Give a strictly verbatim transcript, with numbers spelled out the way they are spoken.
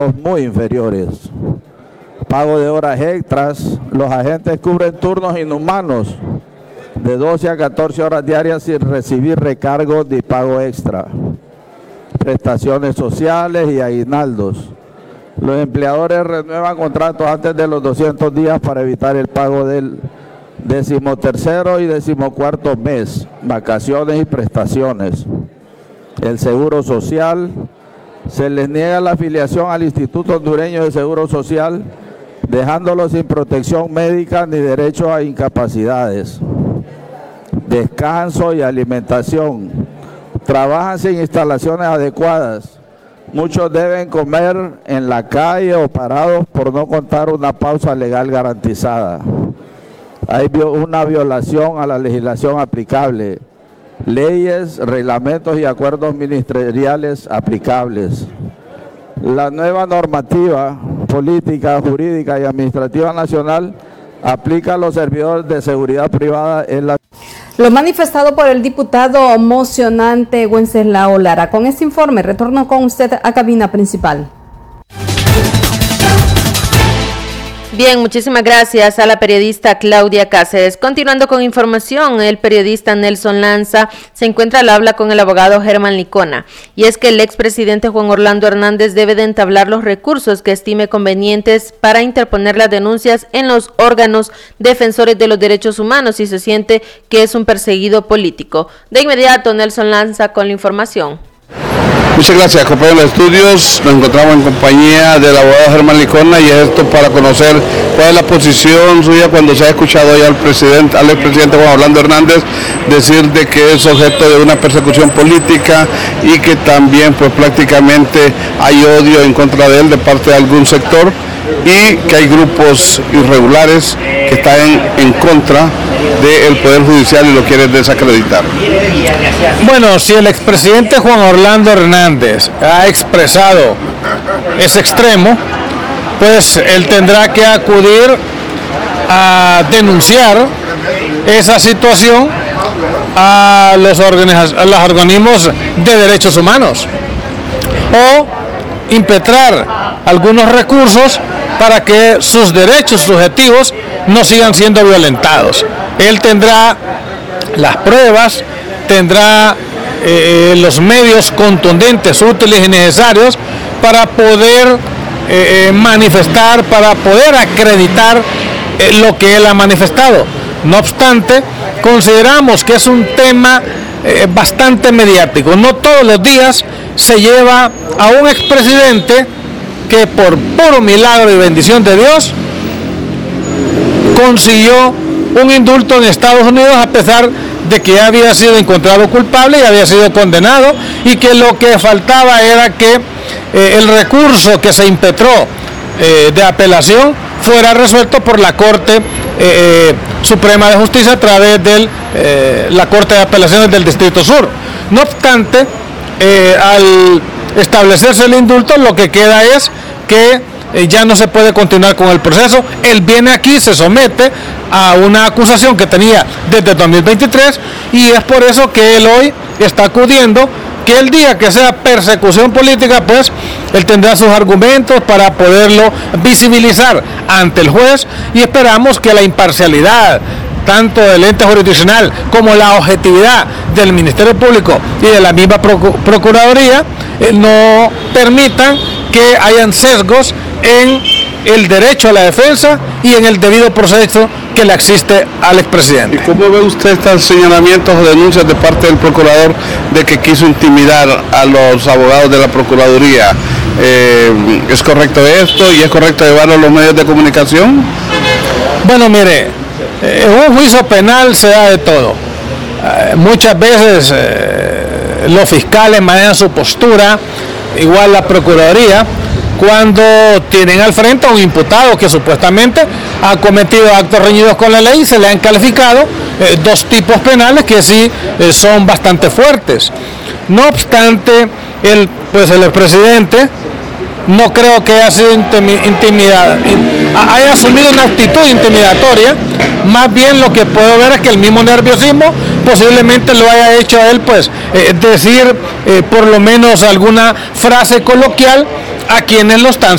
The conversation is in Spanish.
muy inferiores. Pago de horas extras, los agentes cubren turnos inhumanos de doce a catorce horas diarias sin recibir recargos ni pago extra, prestaciones sociales y aguinaldos. Los empleadores renuevan contratos antes de los doscientos días para evitar el pago del decimotercero y decimocuarto mes, vacaciones y prestaciones. El seguro social, se les niega la afiliación al Instituto Hondureño de Seguro Social, dejándolos sin protección médica ni derecho a incapacidades. Descanso y alimentación. Trabajan sin instalaciones adecuadas. Muchos deben comer en la calle o parados por no contar una pausa legal garantizada. Hay una violación a la legislación aplicable, leyes, reglamentos y acuerdos ministeriales aplicables. La nueva normativa política, jurídica y administrativa nacional aplica a los servidores de seguridad privada en la... Lo manifestado por el diputado mocionante Wenceslao Lara. Con este informe retorno con usted a cabina principal. Bien, muchísimas gracias a la periodista Claudia Cáceres. Continuando con información, el periodista Nelson Lanza se encuentra al habla con el abogado Germán Licona, y es que el expresidente Juan Orlando Hernández debe de entablar los recursos que estime convenientes para interponer las denuncias en los órganos defensores de los derechos humanos si se siente que es un perseguido político. De inmediato, Nelson Lanza con la información. Muchas gracias, compañeros de estudios. Nos encontramos en compañía del abogado Germán Licona, y esto para conocer cuál es la posición suya cuando se ha escuchado ya al presidente, al expresidente Juan Orlando Hernández decir de que es objeto de una persecución política y que también pues prácticamente hay odio en contra de él de parte de algún sector, y que hay grupos irregulares que están en, en contra del Poder Judicial y lo quieren desacreditar. Bueno, si el expresidente Juan Orlando Hernández ha expresado ese extremo, pues él tendrá que acudir a denunciar esa situación a los, a los organismos de derechos humanos o impetrar algunos recursos para que sus derechos subjetivos no sigan siendo violentados. Él tendrá las pruebas, tendrá eh, los medios contundentes, útiles y necesarios para poder eh, manifestar, para poder acreditar eh, lo que él ha manifestado. No obstante, consideramos que es un tema eh, bastante mediático. No todos los días se lleva a un expresidente que por puro milagro y bendición de Dios consiguió un indulto en Estados Unidos, a pesar de que había sido encontrado culpable y había sido condenado, y que lo que faltaba era que eh, el recurso que se impetró eh, de apelación fuera resuelto por la Corte eh, Suprema de Justicia a través de eh, la Corte de Apelaciones del Distrito Sur. No obstante, eh, al establecerse el indulto, lo que queda es que eh, ya no se puede continuar con el proceso. Él viene aquí, se somete a una acusación que tenía desde dos mil veintitrés, y es por eso que él hoy está acudiendo, que el día que sea persecución política, pues él tendrá sus argumentos para poderlo visibilizar ante el juez, y esperamos que la imparcialidad tanto del ente jurisdiccional como la objetividad del Ministerio Público y de la misma Procuraduría eh, no permitan que hayan sesgos en el derecho a la defensa y en el debido proceso que le existe al expresidente. ¿Y cómo ve usted estos señalamientos o denuncias de parte del procurador de que quiso intimidar a los abogados de la Procuraduría? Eh, ¿Es correcto esto y es correcto llevarlo a los medios de comunicación? Bueno, mire, en un juicio penal se da de todo. Eh, muchas veces eh, los fiscales manejan su postura, igual la Procuraduría, cuando tienen al frente a un imputado que supuestamente ha cometido actos reñidos con la ley, y se le han calificado eh, dos tipos penales que sí eh, son bastante fuertes. No obstante, el, pues el expresidente no creo que haya sido intimidado, haya asumido una actitud intimidatoria. Más bien lo que puedo ver es que el mismo nerviosismo posiblemente lo haya hecho a él, pues eh, decir eh, por lo menos alguna frase coloquial a quienes lo están